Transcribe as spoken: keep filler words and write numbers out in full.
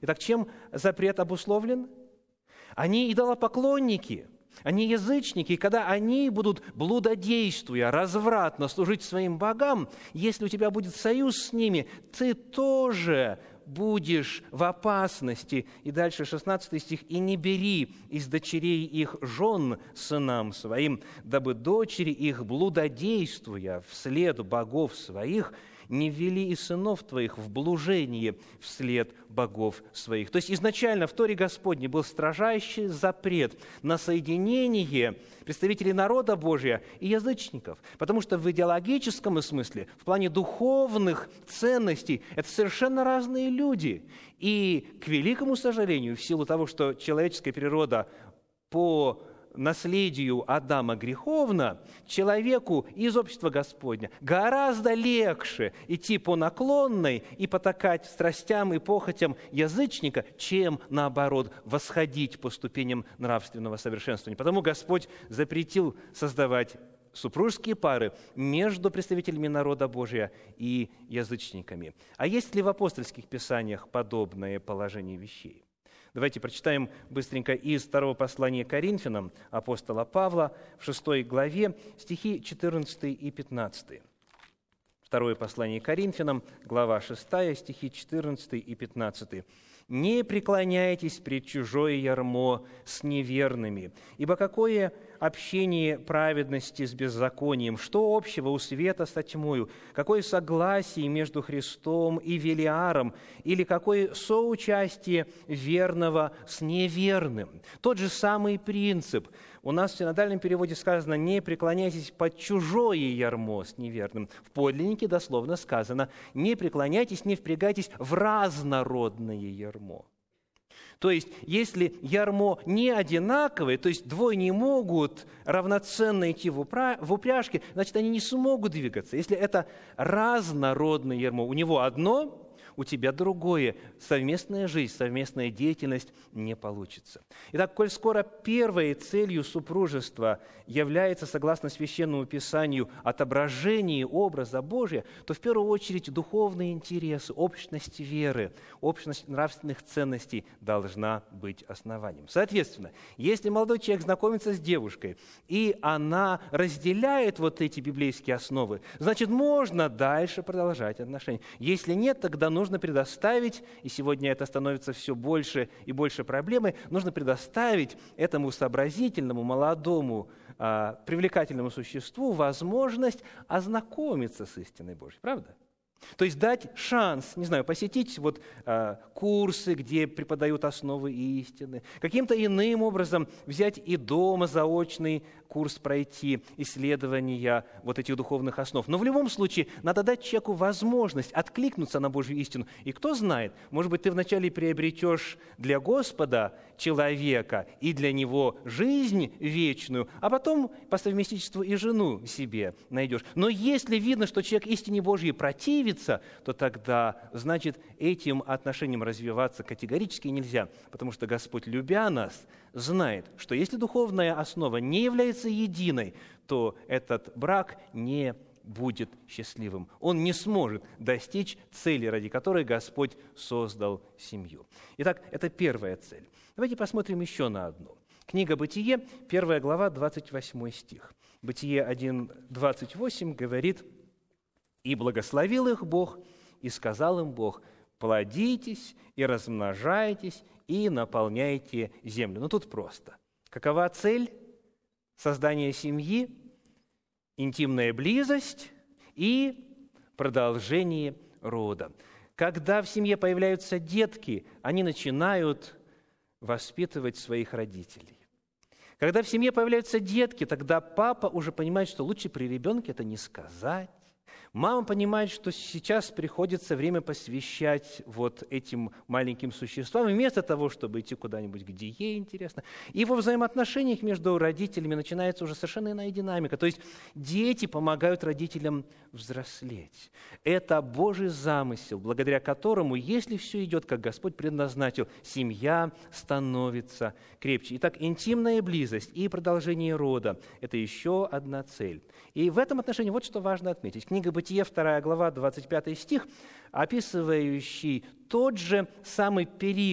Итак, чем запрет обусловлен? Они идолопоклонники, они язычники, и когда они будут, блудодействуя, развратно служить своим богам, если у тебя будет союз с ними, ты тоже будешь в опасности. И дальше шестнадцатый стих. «И не бери из дочерей их жен сынам своим, дабы дочери их, блудодействуя вслед богов своих, не ввели и сынов твоих в блужение вслед богов своих». То есть изначально в Торе Господней был строжайший запрет на соединение представителей народа Божия и язычников, потому что в идеологическом смысле, в плане духовных ценностей, это совершенно разные люди. И, к великому сожалению, в силу того, что человеческая природа по наследию Адама греховно, человеку из общества Господня гораздо легче идти по наклонной и потакать страстям и похотям язычника, чем, наоборот, восходить по ступеням нравственного совершенствования. Потому Господь запретил создавать супружеские пары между представителями народа Божия и язычниками. А есть ли в апостольских писаниях подобное положение вещей? Давайте прочитаем быстренько из второго послания Коринфянам апостола Павла в шестой главе стихи четырнадцатый и пятнадцатый. Второе послание Коринфянам, глава шестая, стихи четырнадцатый и пятнадцатый. «Не преклоняйтесь пред чужое ярмо с неверными, ибо какое общение праведности с беззаконием, что общего у света со тьмою, какое согласие между Христом и Велиаром, или какое соучастие верного с неверным». Тот же самый принцип. У нас в синодальном переводе сказано «не преклоняйтесь под чужое ярмо с неверным». В подлиннике дословно сказано «не преклоняйтесь, не впрягайтесь в разнородное ярмо». То есть, если ярмо не одинаковое, то есть двое не могут равноценно идти в упряжке, значит, они не смогут двигаться. Если это разнородное ярмо, у него одно, у тебя другое. Совместная жизнь, совместная деятельность не получится. Итак, коль скоро первой целью супружества является, согласно Священному Писанию, отображение образа Божия, то в первую очередь духовные интересы, общность веры, общность нравственных ценностей должна быть основанием. Соответственно, если молодой человек знакомится с девушкой, и она разделяет вот эти библейские основы, значит, можно дальше продолжать отношения. Если нет, тогда нужно Нужно предоставить, и сегодня это становится все больше и больше проблемой, нужно предоставить этому сообразительному, молодому, а, привлекательному существу возможность ознакомиться с истиной Божьей. Правда? То есть дать шанс, не знаю, посетить вот, а, курсы, где преподают основы истины, каким-то иным образом взять и дома заочный курс пройти, исследования вот этих духовных основ. Но в любом случае надо дать человеку возможность откликнуться на Божью истину. И кто знает, может быть, ты вначале приобретешь для Господа человека и для него жизнь вечную, а потом по совместительству и жену себе найдешь. Но если видно, что человек истине Божьей противится, то тогда, значит, этим отношениям развиваться категорически нельзя, потому что Господь, любя нас, знает, что если духовная основа не является единой, то этот брак не будет счастливым. Он не сможет достичь цели, ради которой Господь создал семью. Итак, это первая цель. Давайте посмотрим еще на одну. Книга «Бытие», первая глава, двадцать восьмой стих. Бытие один, двадцать восемь говорит: «И благословил их Бог, и сказал им Бог: плодитесь и размножайтесь, и наполняйте землю». Ну, тут просто. Какова цель создания семьи? Интимная близость и продолжение рода. Когда в семье появляются детки, они начинают воспитывать своих родителей. Когда в семье появляются детки, тогда папа уже понимает, что лучше при ребенке это не сказать. Мама понимает, что сейчас приходится время посвящать вот этим маленьким существам, вместо того, чтобы идти куда-нибудь, где ей интересно. И во взаимоотношениях между родителями начинается уже совершенно иная динамика. То есть дети помогают родителям взрослеть. Это Божий замысел, благодаря которому, если все идет, как Господь предназначил, семья становится крепче. Итак, интимная близость и продолжение рода – это еще одна цель. И в этом отношении вот что важно отметить. Книга «Бытие», вторая глава, двадцать пятый стих, описывающий тот же самый период